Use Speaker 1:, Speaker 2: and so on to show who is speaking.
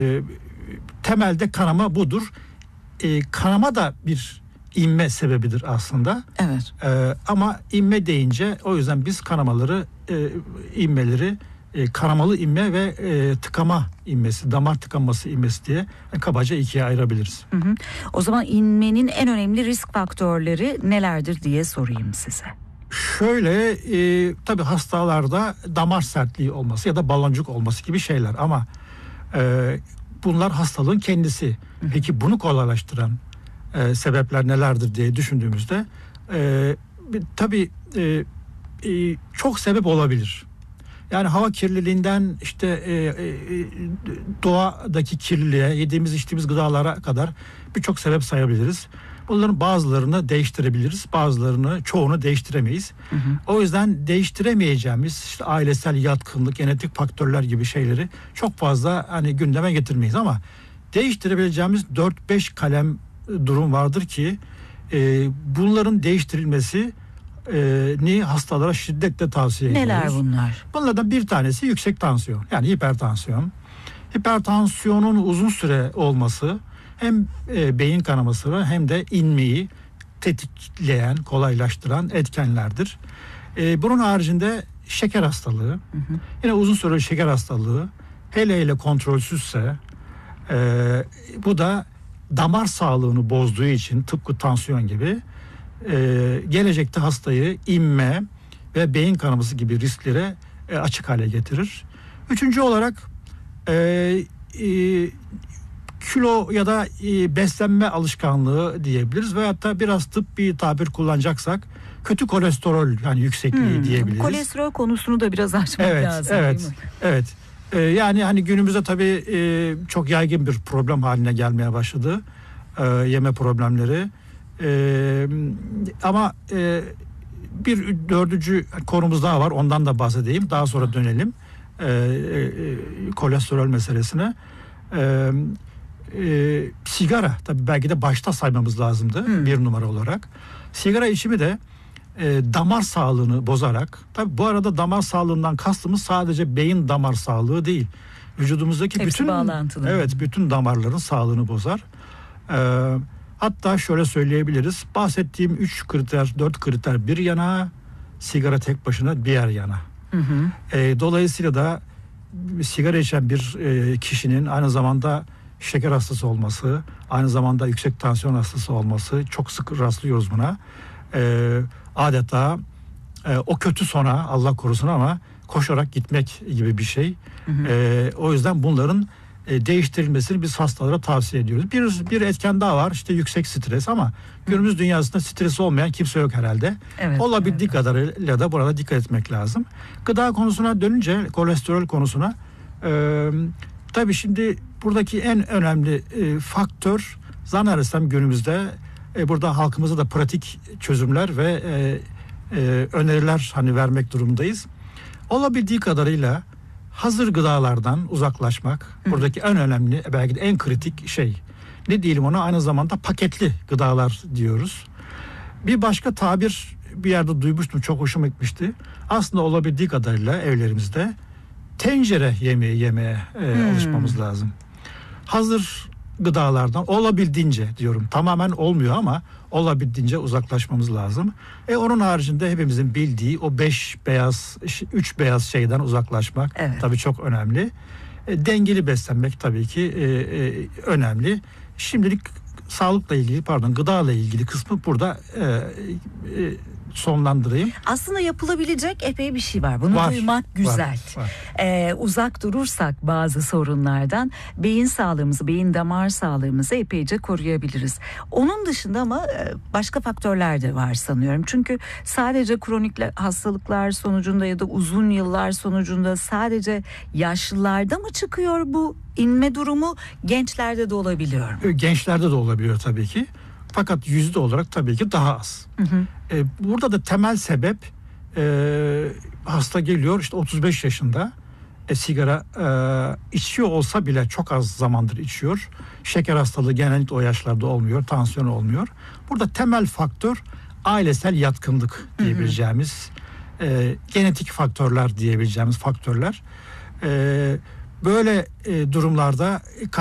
Speaker 1: Temelde kanama budur. Kanama da bir inme sebebidir aslında.
Speaker 2: Evet.
Speaker 1: Ama inme deyince o yüzden biz kanamaları, inmeleri kanamalı inme ve tıkama inmesi, damar tıkanması inmesi diye kabaca ikiye ayırabiliriz.
Speaker 2: Hı hı. O zaman inmenin en önemli risk faktörleri nelerdir diye sorayım size.
Speaker 1: Şöyle tabii hastalarda damar sertliği olması ya da baloncuk olması gibi şeyler ama bunlar hastalığın kendisi. Peki bunu kolaylaştıran sebepler nelerdir diye düşündüğümüzde tabii çok sebep olabilir. Yani hava kirliliğinden işte doğadaki kirliliğe, yediğimiz içtiğimiz gıdalara kadar birçok sebep sayabiliriz. Bunların bazılarını değiştirebiliriz, çoğunu değiştiremeyiz. Hı hı. O yüzden değiştiremeyeceğimiz işte ailesel yatkınlık, genetik faktörler gibi şeyleri çok fazla hani gündeme getirmeyiz ama değiştirebileceğimiz 4-5 kalem durum vardır ki bunların değiştirilmesi hastalara şiddetle tavsiye ediyoruz.
Speaker 2: Neler bunlar?
Speaker 1: Bunlardan bir tanesi yüksek tansiyon, yani hipertansiyon. Hipertansiyonun uzun süre olması hem beyin kanamasını hem de inmeyi tetikleyen, kolaylaştıran etkenlerdir. Bunun haricinde şeker hastalığı, yine uzun süreli şeker hastalığı, hele kontrolsüzse bu da damar sağlığını bozduğu için tıpkı tansiyon gibi gelecekte hastayı inme ve beyin kanaması gibi risklere açık hale getirir. Üçüncü olarak kilo ya da beslenme alışkanlığı diyebiliriz veyahut da biraz tıbbi tabir kullanacaksak kötü kolesterol yani yüksekliği diyebiliriz.
Speaker 2: Kolesterol konusunu da biraz açmak lazım.
Speaker 1: Evet. Yani hani günümüzde tabii çok yaygın bir problem haline gelmeye başladı yeme problemleri. Ama bir dördüncü konumuz daha var, ondan da bahsedeyim, daha sonra dönelim kolesterol meselesine. Sigara tabii belki de başta saymamız lazımdı bir numara olarak. Sigara içimi de damar sağlığını bozarak, tabii bu arada damar sağlığından kastımız sadece beyin damar sağlığı değil, vücudumuzdaki
Speaker 2: hepsi bağlantılı.
Speaker 1: bütün damarların sağlığını bozar. Hatta şöyle söyleyebiliriz, bahsettiğim 3 kriter 4 kriter bir yana, sigara tek başına diğer yana. Dolayısıyla da sigara içen bir kişinin aynı zamanda şeker hastası olması, aynı zamanda yüksek tansiyon hastası olması, çok sık rastlıyoruz buna. Adeta o kötü sona, Allah korusun ama koşarak gitmek gibi bir şey. O yüzden bunların değiştirilmesini biz hastalara tavsiye ediyoruz. Bir etken daha var, işte yüksek stres, ama günümüz dünyasında stresi olmayan kimse yok herhalde. Olabildiği kadarıyla da burada dikkat etmek lazım. Gıda konusuna dönünce, kolesterol konusuna, tabii şimdi buradaki en önemli faktör zannedersem günümüzde burada halkımıza da pratik çözümler ve öneriler hani vermek durumundayız. Olabildiği kadarıyla hazır gıdalardan uzaklaşmak buradaki en önemli, belki de en kritik şey. Ne diyelim ona, aynı zamanda paketli gıdalar diyoruz. Bir başka tabir bir yerde duymuştum, çok hoşuma gitmişti. Aslında olabildiği kadarıyla evlerimizde tencere yemeği yemeye alışmamız lazım. Hazır gıdalardan olabildiğince, diyorum tamamen olmuyor ama olabildiğince uzaklaşmamız lazım. Onun haricinde hepimizin bildiği o 3 beyaz şeyden uzaklaşmak tabii çok önemli. Dengeli beslenmek tabii ki önemli. Şimdilik gıdayla ilgili kısmı burada sonlandırayım.
Speaker 2: Aslında yapılabilecek epey bir şey var. Bunu duymak güzel. Var. Uzak durursak bazı sorunlardan beyin sağlığımızı, beyin damar sağlığımızı epeyce koruyabiliriz. Onun dışında ama başka faktörler de var sanıyorum. Çünkü sadece kronik hastalıklar sonucunda ya da uzun yıllar sonucunda sadece yaşlılarda mı çıkıyor bu inme durumu, gençlerde de olabiliyor mu?
Speaker 1: Gençlerde de olabiliyor tabii ki. Fakat yüzde olarak tabii ki daha az. Burada da temel sebep, hasta geliyor işte 35 yaşında, sigara içiyor olsa bile çok az zamandır içiyor. Şeker hastalığı genellikle o yaşlarda olmuyor, tansiyon olmuyor. Burada temel faktör ailesel yatkınlık diyebileceğimiz, genetik faktörler diyebileceğimiz faktörler. Böyle durumlarda